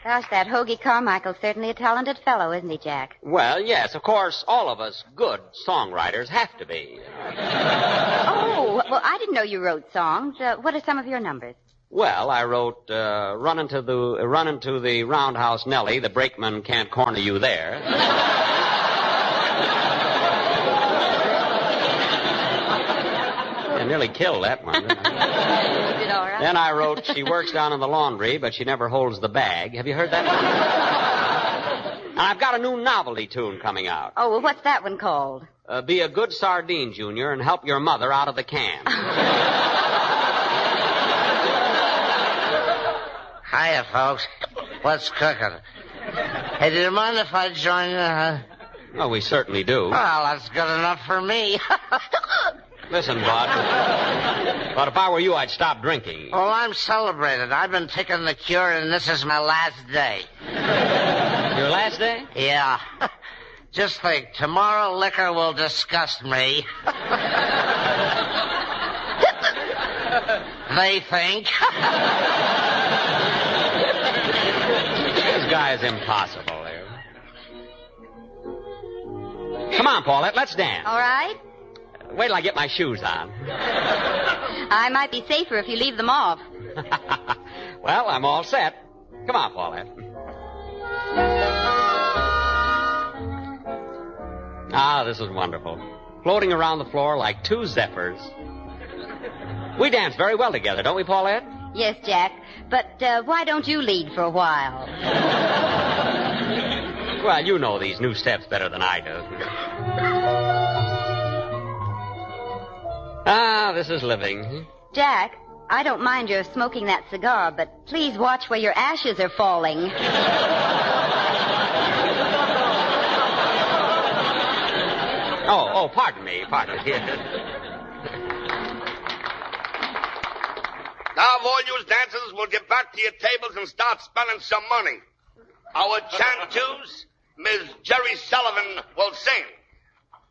Gosh, that Hoagie Carmichael's certainly a talented fellow, isn't he, Jack? Well, yes, of course, all of us good songwriters have to be. Oh, well, I didn't know you wrote songs. What are some of your numbers? Well, I wrote, run into the roundhouse Nellie, the brakeman can't corner you there. I nearly killed that one. Didn't I? You did all right. Then I wrote, she works down in the laundry, but she never holds the bag. Have you heard that one? And I've got a new novelty tune coming out. Oh, well, what's that one called? Be a good sardine, Junior, and help your mother out of the can. Hiya, folks. What's cooking? Hey, do you mind if I join you? Oh, we certainly do. Well, that's good enough for me. Listen, Bud. But if I were you, I'd stop drinking. Well, I'm celebrated. I've been taking the cure, and this is my last day. Your last day? Yeah. Just think, tomorrow liquor will disgust me. They think. This guy is impossible here. Come on, Paulette, let's dance. All right. Wait till I get my shoes on. I might be safer if you leave them off. Well, I'm all set. Come on, Paulette. Ah, this is wonderful. Floating around the floor like two zephyrs. We dance very well together, don't we, Paulette? Yes, Jack. But why don't you lead for a while? Well, you know these new steps better than I do. Ah, this is living. Jack, I don't mind your smoking that cigar, but please watch where your ashes are falling. Oh, pardon me. Now, all you dancers will get back to your tables and start spending some money. Our chanteuse, Miss Jerry Sullivan, will sing.